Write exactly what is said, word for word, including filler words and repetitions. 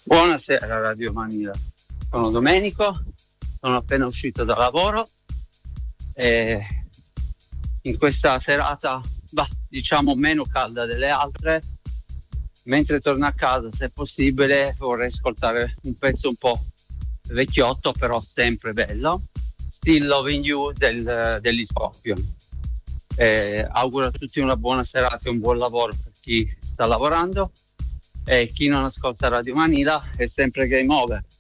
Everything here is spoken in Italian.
Buonasera Radio Manila, sono Domenico, sono appena uscito da lavoro e in questa serata, bah, diciamo meno calda delle altre, mentre torno a casa, se possibile, vorrei ascoltare un pezzo un po' vecchiotto, però sempre bello, Still Loving You del, degli Scorpion. Eh, auguro a tutti una buona serata e un buon lavoro per chi sta lavorando. E chi non ascolta Radio Manila è sempre game over.